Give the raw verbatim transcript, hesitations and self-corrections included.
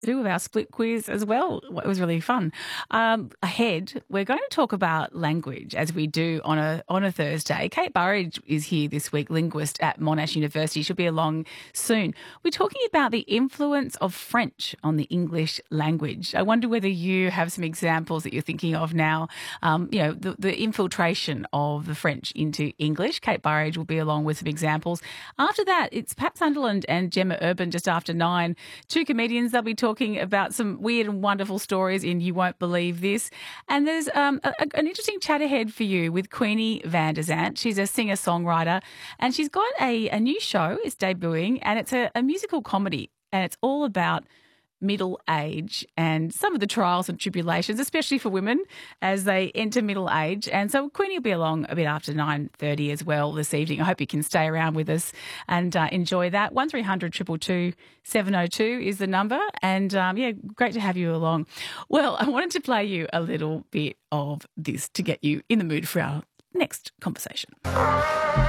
do with our split quiz as well. It was really fun. Um, ahead, we're going to talk about language as we do on a on a Thursday. Kate Burridge is here this week, linguist at Monash University. She'll be along soon. We're talking about the influence of French on the English language. I wonder whether you have some examples that you're thinking of now. Um, you know, the, the infiltration of the French into English. Kate Burridge will be along with some examples. After that, it's Pat Sunderland and Gemma Urban just after nine. Two comedians. They'll be talking talking about some weird and wonderful stories in You Won't Believe This. And there's um, a, a, an interesting chat ahead for you with Queenie van der Zandt. She's a singer-songwriter and she's got a, a new show. It's debuting and it's a, a musical comedy and it's all about middle age and some of the trials and tribulations, especially for women as they enter middle age. And so Queenie will be along a bit after nine thirty as well this evening. I hope you can stay around with us and uh, enjoy that. one three hundred two two two seven oh two is the number. And um, yeah, great to have you along. Well, I wanted to play you a little bit of this to get you in the mood for our next conversation.